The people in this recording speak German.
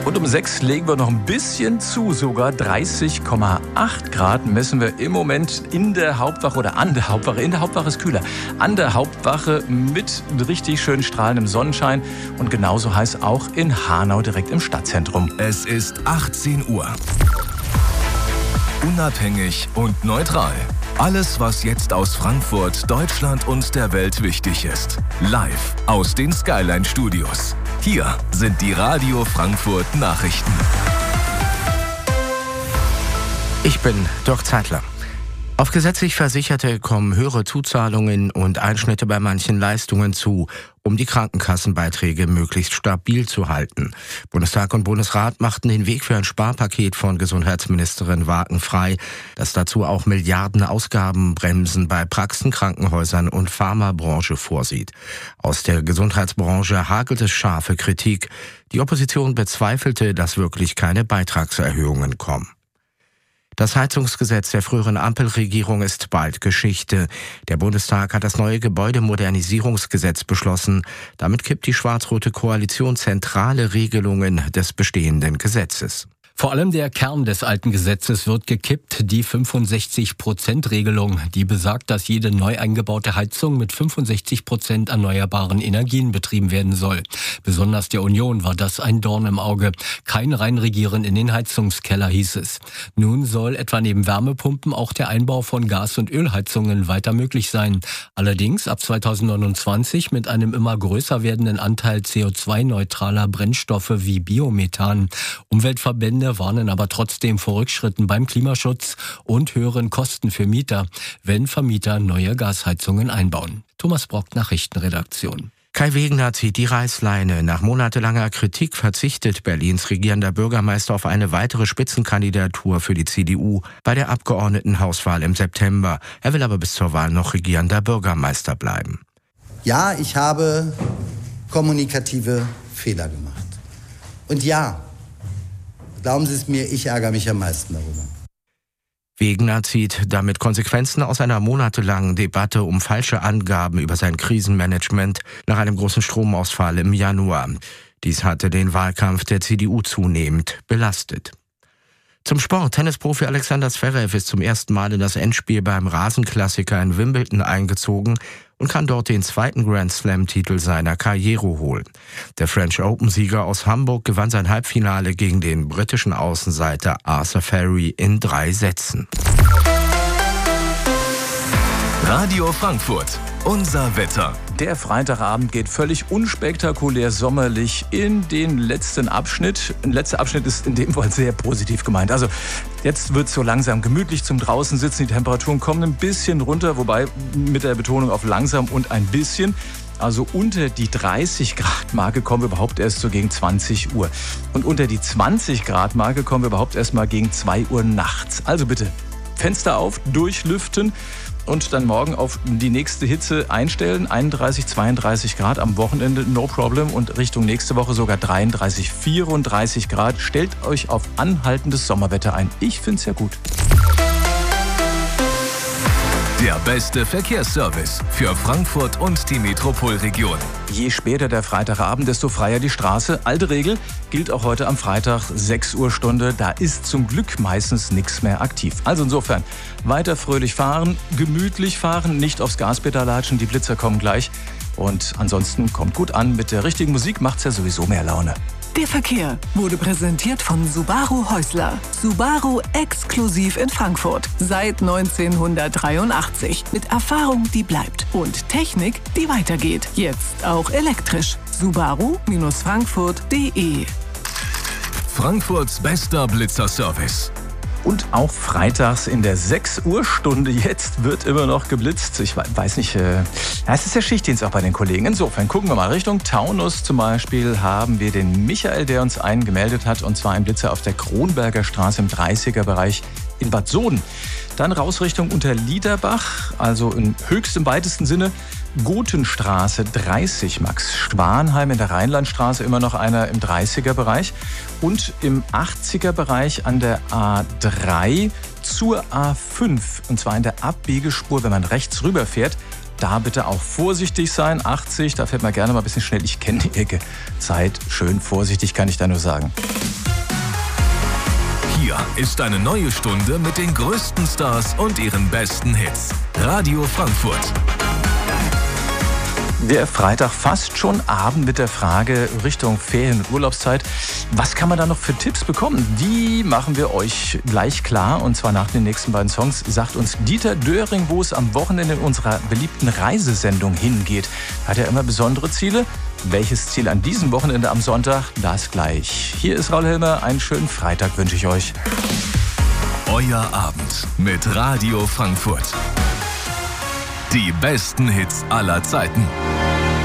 Und um 6 legen wir noch ein bisschen zu, sogar 30,8 Grad messen wir im Moment in der Hauptwache oder an der Hauptwache. In der Hauptwache ist kühler. An der Hauptwache mit richtig schön strahlendem Sonnenschein und genauso heiß auch in Hanau direkt im Stadtzentrum. Es ist 18 Uhr. Unabhängig und neutral. Alles, was jetzt aus Frankfurt, Deutschland und der Welt wichtig ist. Live aus den Skyline-Studios. Hier sind die Radio Frankfurt Nachrichten. Ich bin Dirk Zeitler. Auf gesetzlich Versicherte kommen höhere Zuzahlungen und Einschnitte bei manchen Leistungen zu, um die Krankenkassenbeiträge möglichst stabil zu halten. Bundestag und Bundesrat machten den Weg für ein Sparpaket von Gesundheitsministerin Wagen frei, das dazu auch Milliarden Ausgabenbremsen bei Praxen, Krankenhäusern und Pharmabranche vorsieht. Aus der Gesundheitsbranche hagelt es scharfe Kritik. Die Opposition bezweifelte, dass wirklich keine Beitragserhöhungen kommen. Das Heizungsgesetz der früheren Ampelregierung ist bald Geschichte. Der Bundestag hat das neue Gebäudemodernisierungsgesetz beschlossen. Damit kippt die schwarz-rote Koalition zentrale Regelungen des bestehenden Gesetzes. Vor allem der Kern des alten Gesetzes wird gekippt, die 65%-Regelung, die besagt, dass jede neu eingebaute Heizung mit 65% erneuerbaren Energien betrieben werden soll. Besonders der Union war das ein Dorn im Auge. Kein Reinregieren in den Heizungskeller, hieß es. Nun soll etwa neben Wärmepumpen auch der Einbau von Gas- und Ölheizungen weiter möglich sein. Allerdings ab 2029 mit einem immer größer werdenden Anteil CO2-neutraler Brennstoffe wie Biomethan. Umweltverbände warnen aber trotzdem vor Rückschritten beim Klimaschutz und höheren Kosten für Mieter, wenn Vermieter neue Gasheizungen einbauen. Thomas Brock, Nachrichtenredaktion. Kai Wegener zieht die Reißleine. Nach monatelanger Kritik verzichtet Berlins regierender Bürgermeister auf eine weitere Spitzenkandidatur für die CDU bei der Abgeordnetenhauswahl im September. Er will aber bis zur Wahl noch regierender Bürgermeister bleiben. Ja, ich habe kommunikative Fehler gemacht. Und ja, glauben Sie es mir, ich ärgere mich am meisten darüber. Wegener zieht damit Konsequenzen aus einer monatelangen Debatte um falsche Angaben über sein Krisenmanagement nach einem großen Stromausfall im Januar. Dies hatte den Wahlkampf der CDU zunehmend belastet. Zum Sport. Tennisprofi Alexander Zverev ist zum ersten Mal in das Endspiel beim Rasenklassiker in Wimbledon eingezogen und kann dort den zweiten Grand-Slam-Titel seiner Karriere holen. Der French Open-Sieger aus Hamburg gewann sein Halbfinale gegen den britischen Außenseiter Arthur Ferry in 3 Sätzen. Radio Frankfurt. Unser Wetter. Der Freitagabend geht völlig unspektakulär sommerlich in den letzten Abschnitt. Ein letzter Abschnitt ist in dem Fall sehr positiv gemeint. Also jetzt wird es so langsam gemütlich zum draußen sitzen. Die Temperaturen kommen ein bisschen runter, wobei mit der Betonung auf langsam und ein bisschen. Also unter die 30-Grad-Marke kommen wir überhaupt erst so gegen 20 Uhr. Und unter die 20-Grad-Marke kommen wir überhaupt erst mal gegen 2 Uhr nachts. Also bitte Fenster auf, durchlüften. Und dann morgen auf die nächste Hitze einstellen. 31, 32 Grad am Wochenende, no problem. Und Richtung nächste Woche sogar 33, 34 Grad. Stellt euch auf anhaltendes Sommerwetter ein. Ich find's ja gut. Der beste Verkehrsservice für Frankfurt und die Metropolregion. Je später der Freitagabend, desto freier die Straße. Alte Regel gilt auch heute am Freitag, 6 Uhr Stunde. Da ist zum Glück meistens nichts mehr aktiv. Also insofern weiter fröhlich fahren, gemütlich fahren, nicht aufs Gaspedal latschen, die Blitzer kommen gleich. Und ansonsten kommt gut an. Mit der richtigen Musik macht's ja sowieso mehr Laune. Der Verkehr wurde präsentiert von Subaru Häusler. Subaru exklusiv in Frankfurt. Seit 1983. Mit Erfahrung, die bleibt. Und Technik, die weitergeht. Jetzt auch elektrisch. Subaru-Frankfurt.de. Frankfurts bester Blitzerservice. Und auch freitags in der 6 Uhr Stunde jetzt wird immer noch geblitzt. Ich weiß nicht, es ist ja Schichtdienst auch bei den Kollegen. Insofern gucken wir mal Richtung Taunus zum Beispiel. Haben wir den Michael, der uns einen gemeldet hat. Und zwar ein Blitzer auf der Kronberger Straße im 30er-Bereich in Bad Soden. Dann raus Richtung Unterliederbach, also im höchsten, weitesten Sinne Gothenstraße 30, Max Schwanheim in der Rheinlandstraße immer noch einer im 30er-Bereich und im 80er-Bereich an der A3 zur A5 und zwar in der Abbiegespur, wenn man rechts rüberfährt. Da bitte auch vorsichtig sein, 80, da fährt man gerne mal ein bisschen schnell. Ich kenne die Ecke. Seid schön vorsichtig, kann ich da nur sagen. Hier ist eine neue Stunde mit den größten Stars und ihren besten Hits. Radio Frankfurt. Der Freitag fast schon Abend mit der Frage Richtung Ferien- und Urlaubszeit. Was kann man da noch für Tipps bekommen? Die machen wir euch gleich klar. Und zwar nach den nächsten beiden Songs sagt uns Dieter Döring, wo es am Wochenende in unserer beliebten Reisesendung hingeht. Hat er immer besondere Ziele? Welches Ziel an diesem Wochenende am Sonntag? Das gleich. Hier ist Raul Hilmer. Einen schönen Freitag wünsche ich euch. Euer Abend mit Radio Frankfurt. Die besten Hits aller Zeiten.